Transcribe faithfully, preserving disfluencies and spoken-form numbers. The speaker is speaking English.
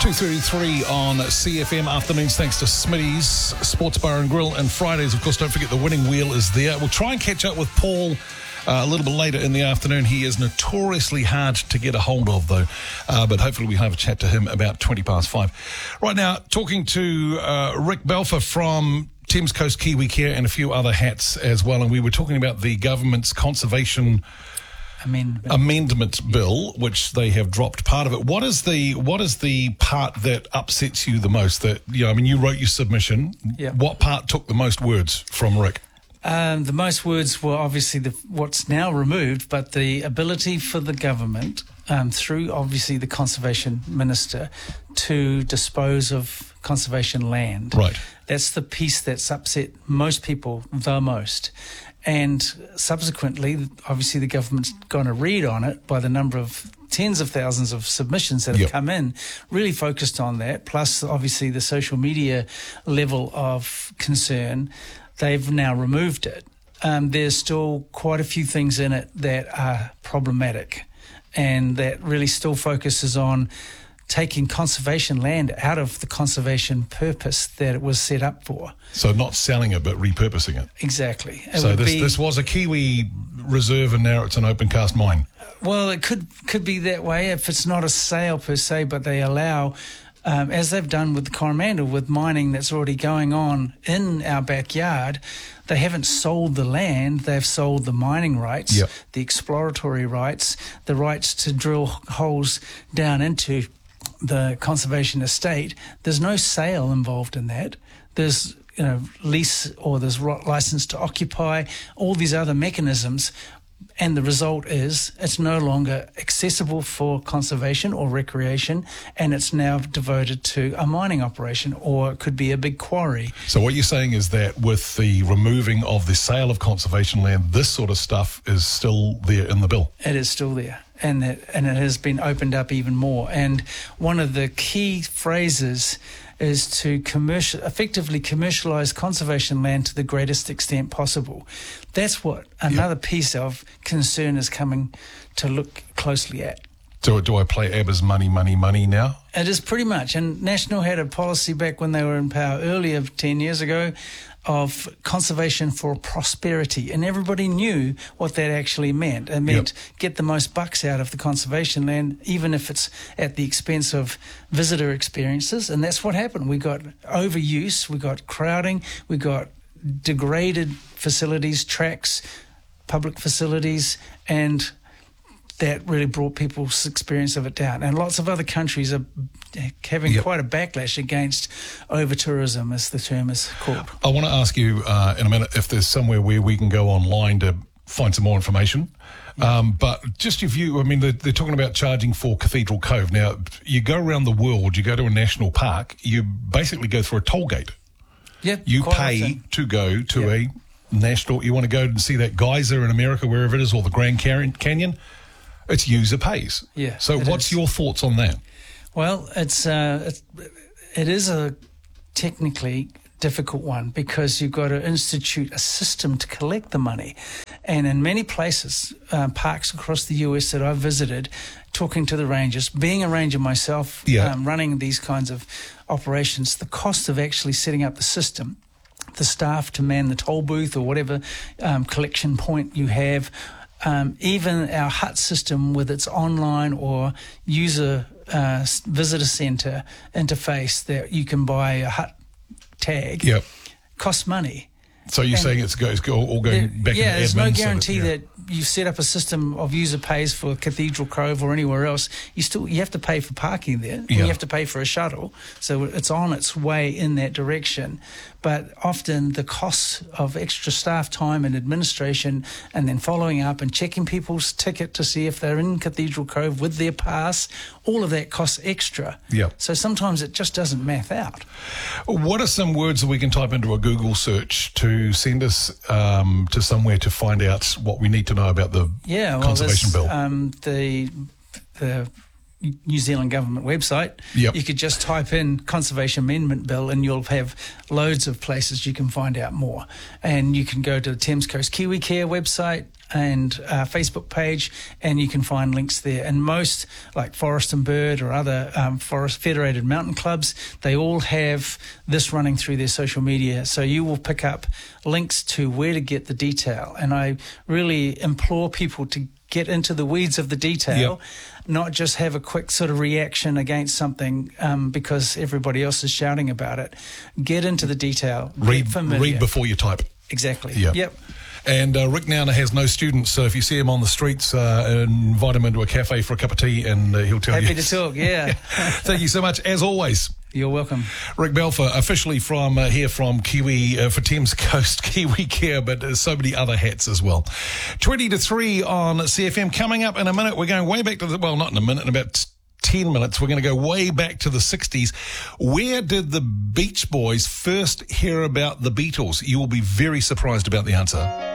two thirty-three on C F M afternoons, thanks to Smitty's Sports Bar and Grill. And Fridays, of course, don't forget the winning wheel is there. We'll try and catch up with Paul uh, a little bit later in the afternoon. He is notoriously hard to get a hold of, though. Uh, but hopefully we have a chat to him about twenty past five. Right now, talking to uh, Rick Balfour from Thames Coast Kiwi Care and a few other hats as well. And we were talking about the government's conservation Amendment. amendment bill, which they have dropped part of it. What is the what is the part that upsets you the most? That you know, I mean, you wrote your submission. Yep. What part took the most words from Rick? Um, the most words were obviously the, what's now removed, but the ability for the government, um, through obviously the Conservation Minister, to dispose of conservation land. Right. That's the piece that's upset most people the most. And subsequently, obviously, the government's going to read on it by the number of tens of thousands of submissions that have yep. come in, really focused on that, plus obviously the social media level of concern. They've now removed it. Um, there's still quite a few things in it that are problematic, and that really still focuses on taking conservation land out of the conservation purpose that it was set up for. So not selling it, but repurposing it. Exactly. It so this be, this was a Kiwi reserve, and now it's an open cast mine. Well, it could could be that way if it's not a sale per se, but they allow, um, as they've done with the Coromandel, with mining that's already going on in our backyard. They haven't sold the land, they've sold the mining rights, yep. the exploratory rights, the rights to drill holes down into the conservation estate. There's no sale involved in that. There's, you know, lease, or there's license to occupy, all these other mechanisms. And the result is it's no longer accessible for conservation or recreation, and it's now devoted to a mining operation, or it could be a big quarry. So what you're saying is that with the removing of the sale of conservation land, this sort of stuff is still there in the bill? It is still there, and it, and it has been opened up even more. And one of the key phrases is to commercial, effectively commercialise conservation land to the greatest extent possible. That's what another yep. piece of concern is coming to look closely at. So do I play ABBA's Money, Money, Money now? It is pretty much. And National had a policy back when they were in power earlier, ten years ago, of conservation for prosperity. And everybody knew what that actually meant. It meant yep. get the most bucks out of the conservation land, even if it's at the expense of visitor experiences. And that's what happened. We got overuse, we got crowding, we got degraded facilities, tracks, public facilities, and that really brought people's experience of it down. And lots of other countries are having yep. quite a backlash against over-tourism, as the term is called. I want to ask you uh, in a minute if there's somewhere where we can go online to find some more information. Yep. Um, but just your view, I mean, they're, they're talking about charging for Cathedral Cove. Now, you go around the world, you go to a national park, you basically go through a toll gate. Yep, you pay often. to go to yep. a national, you want to go and see that geyser in America, wherever it is, or the Grand Canyon. It's user pays. Yeah. So what's is. your thoughts on that? Well, it's, uh, it's it is a technically difficult one, because you've got to institute a system to collect the money. And in many places, uh, parks across the U S that I've visited, talking to the rangers, being a ranger myself, yeah. um, running these kinds of operations, the cost of actually setting up the system, the staff to man the toll booth or whatever um, collection point you have, Um, even our hut system with its online or user uh, visitor centre interface that you can buy a hut tag yep. costs money. So you're and saying it's, go, it's all going there, back yeah, in there's admin no guarantee so that, yeah. that you set up a system of user pays for Cathedral Cove or anywhere else. You still you have to pay for parking there. Yeah. You have to pay for a shuttle. So it's on its way in that direction. But often the costs of extra staff time and administration, and then following up and checking people's ticket to see if they're in Cathedral Cove with their pass, all of that costs extra. Yeah. So sometimes it just doesn't math out. What are some words that we can type into a Google search to send us um, to somewhere to find out what we need to know about the yeah, well, conservation bill? Um, the the New Zealand government website. Yep. You could just type in Conservation Amendment Bill and you'll have loads of places you can find out more. And you can go to the Thames Coast Kiwi Care website and uh, Facebook page, and you can find links there. And most, like Forest and Bird or other um, forest federated mountain clubs, they all have this running through their social media. So you will pick up links to where to get the detail. And I really implore people to get into the weeds of the detail, yep. not just have a quick sort of reaction against something um, because everybody else is shouting about it. Get into the detail. Read, get familiar. read before you type. Exactly. Yep. Yep. And uh, Rick Nowner has no students, so if you see him on the streets, uh, invite him into a cafe for a cup of tea and uh, he'll tell Happy you. Happy to talk, yeah. Thank you so much, as always. You're welcome. Rick Balfour, officially from uh, here from Kiwi, uh, for Thames Coast Kiwi Care, but uh, so many other hats as well. twenty to three on C F M. Coming up in a minute, we're going way back to the, well, not in a minute, in about ten minutes, we're going to go way back to the sixties. Where did the Beach Boys first hear about the Beatles? You will be very surprised about the answer.